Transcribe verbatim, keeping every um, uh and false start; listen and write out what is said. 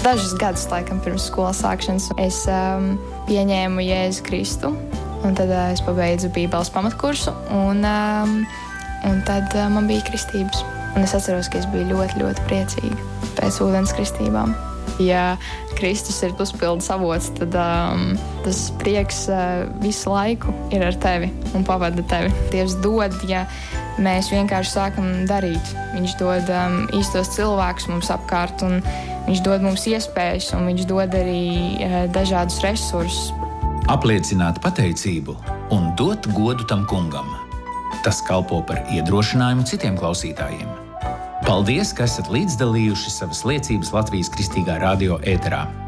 Dažus gadus, laikam, pirms skolas sākšanas es um, pieņēmu Jēzu Kristu, un tad uh, es pabeidzu Bībeles pamatkursu, un, um, un tad uh, man bija kristības. Un es atceros, ka es biju ļoti, ļoti priecīga pēc ūdens kristībām. Ja Kristus ir uzpildes avots, tad um, tas prieks uh, visu laiku ir ar tevi un pavada tevi. Dievs dod, ja mēs vienkārši sākam darīt. Viņš dod um, īstos cilvēkus mums apkārt, un viņš dod mums iespējas, un viņš dod arī uh, dažādus resursus. Apliecināt pateicību un dot godu tam kungam. Tas kalpo par iedrošinājumu citiem klausītājiem. Paldies, ka esat līdzdalījuši savas liecības Latvijas Kristīgā radio ēterā.